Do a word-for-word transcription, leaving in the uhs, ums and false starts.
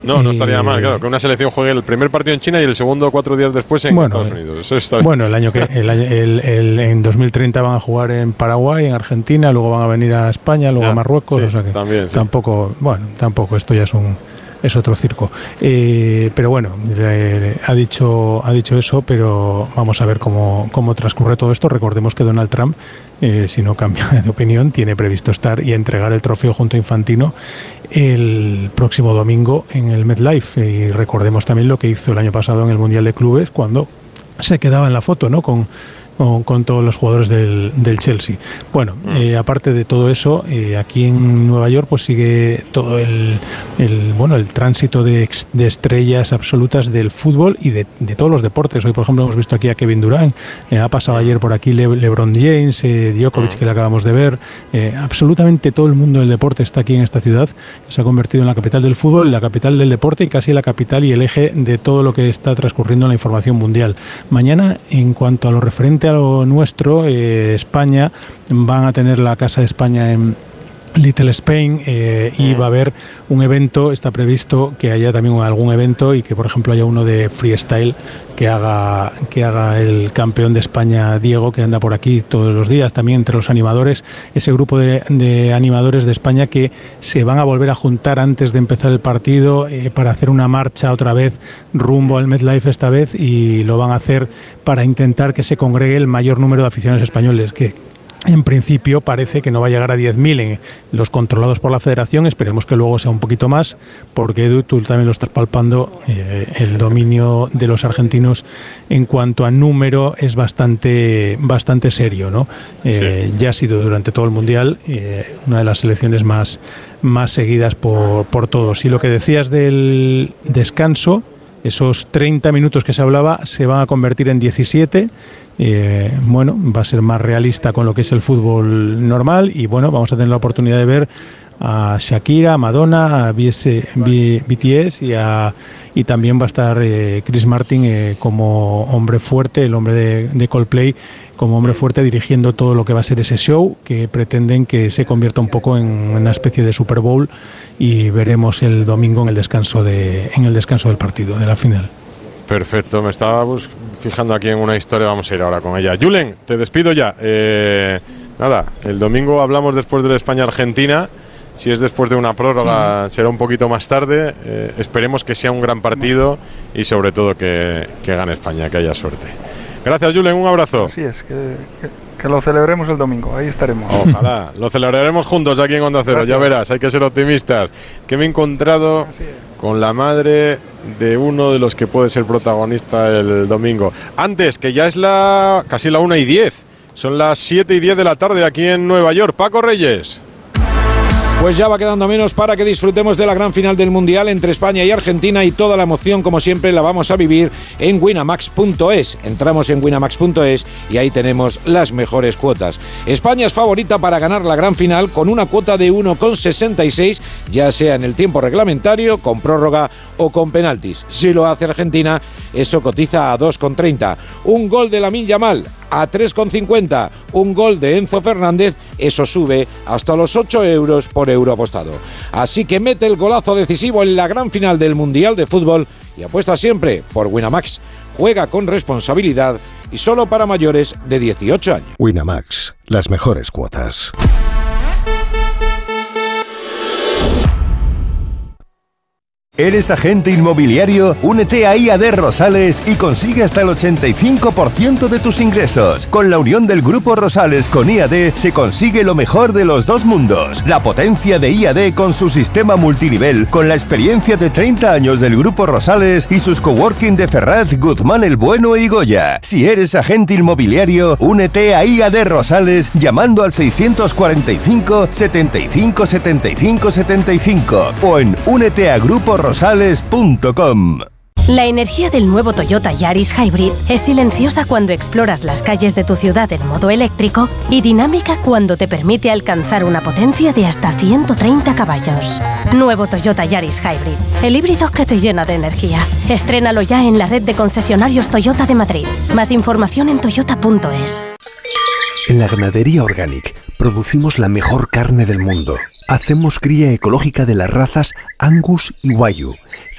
No, no estaría mal, claro, que una selección juegue el primer partido en China y el segundo cuatro días después en bueno, Estados Unidos. Eso está bien. Bueno, el año que el, el, el, en dos mil treinta van a jugar en Paraguay, en Argentina, luego van a venir a España, luego ya, a Marruecos, sí, o sea que también, sí. tampoco, bueno, tampoco esto ya es un es otro circo. Eh, pero bueno, eh, ha dicho ha dicho eso, pero vamos a ver cómo, cómo transcurre todo esto. Recordemos que Donald Trump, eh, si no cambia de opinión, tiene previsto estar y entregar el trofeo junto a Infantino el próximo domingo en el MetLife. Y recordemos también lo que hizo el año pasado en el Mundial de Clubes, cuando se quedaba en la foto, ¿no?, con Con, con todos los jugadores del, del Chelsea. Bueno, eh, aparte de todo eso, eh, aquí en Nueva York pues sigue todo el, el bueno el tránsito de, de estrellas absolutas del fútbol y de, de todos los deportes. Hoy, por ejemplo, hemos visto aquí a Kevin Durant, eh, ha pasado ayer por aquí Le, LeBron James, eh, Djokovic, que le acabamos de ver. Eh, absolutamente todo el mundo del deporte está aquí en esta ciudad, que se ha convertido en la capital del fútbol, la capital del deporte y casi la capital y el eje de todo lo que está transcurriendo en la información mundial. Mañana, en cuanto a lo referente a lo nuestro, eh, España, van a tener la Casa de España en Little Spain, eh, y va a haber un evento, está previsto que haya también algún evento y que por ejemplo haya uno de freestyle que haga que haga el campeón de España Diego, que anda por aquí todos los días, también entre los animadores, ese grupo de, de animadores de España que se van a volver a juntar antes de empezar el partido eh, para hacer una marcha otra vez rumbo al MetLife esta vez, y lo van a hacer para intentar que se congregue el mayor número de aficionados españoles, que en principio parece que no va a llegar a diez mil en los controlados por la Federación. Esperemos que luego sea un poquito más, porque Edu, tú también lo estás palpando, eh, el dominio de los argentinos en cuanto a número es bastante bastante serio, ¿no? Eh, sí. Ya ha sido durante todo el Mundial eh, una de las selecciones más, más seguidas por, por todos. Y lo que decías del descanso, esos treinta minutos que se hablaba se van a convertir en diecisiete. Eh, bueno, va a ser más realista con lo que es el fútbol normal, y bueno, vamos a tener la oportunidad de ver a Shakira, a Madonna, a B T S y, a, y también va a estar eh, Chris Martin eh, como hombre fuerte, el hombre de, de Coldplay, como hombre fuerte dirigiendo todo lo que va a ser ese show, que pretenden que se convierta un poco en una especie de Super Bowl, y veremos el domingo en el descanso de en el descanso del partido, de la final. Perfecto, me estaba bus- fijando aquí en una historia, vamos a ir ahora con ella. Julen, te despido ya. Eh, nada, el domingo hablamos después de la España-Argentina. Si es después de una prórroga, será un poquito más tarde. Eh, esperemos que sea un gran partido y sobre todo que, que gane España, que haya suerte. Gracias, Julen, un abrazo. Así es, que, que, que lo celebremos el domingo, ahí estaremos. Ojalá, lo celebraremos juntos aquí en Onda Cero. Gracias. Ya verás, hay que ser optimistas. Que me he encontrado con la madre de uno de los que puede ser protagonista el domingo. Antes, que ya es la casi la una y diez, son las siete y diez de la tarde aquí en Nueva York. Paco Reyes. Pues ya va quedando menos para que disfrutemos de la gran final del Mundial entre España y Argentina, y toda la emoción, como siempre, la vamos a vivir en Winamax punto es. Entramos en Winamax punto es y ahí tenemos las mejores cuotas. España es favorita para ganar la gran final con una cuota de uno coma sesenta y seis, ya sea en el tiempo reglamentario, con prórroga o con penaltis. Si lo hace Argentina, eso cotiza a dos coma treinta. Un gol de Lamine Yamal a tres coma cincuenta. Un gol de Enzo Fernández, eso sube hasta los ocho euros por euro apostado. Así que mete el golazo decisivo en la gran final del Mundial de Fútbol y apuesta siempre por Winamax. Juega con responsabilidad y solo para mayores de dieciocho años. Winamax, las mejores cuotas. ¿Eres agente inmobiliario? Únete a I A D Rosales y consigue hasta el ochenta y cinco por ciento de tus ingresos. Con la unión del Grupo Rosales con I A D se consigue lo mejor de los dos mundos. La potencia de I A D con su sistema multinivel, con la experiencia de treinta años del Grupo Rosales y sus coworking de Ferraz, Guzmán el Bueno y Goya. Si eres agente inmobiliario, únete a I A D Rosales llamando al seiscientos cuarenta y cinco, setenta y cinco, setenta y cinco, setenta y cinco o en únete a grupo rosales punto com. La energía del nuevo Toyota Yaris Hybrid es silenciosa cuando exploras las calles de tu ciudad en modo eléctrico y dinámica cuando te permite alcanzar una potencia de hasta ciento treinta caballos. Nuevo Toyota Yaris Hybrid, el híbrido que te llena de energía. Estrénalo ya en la red de concesionarios Toyota de Madrid. Más información en toyota punto es. En la ganadería Organic producimos la mejor carne del mundo. Hacemos cría ecológica de las razas Angus y Wagyu,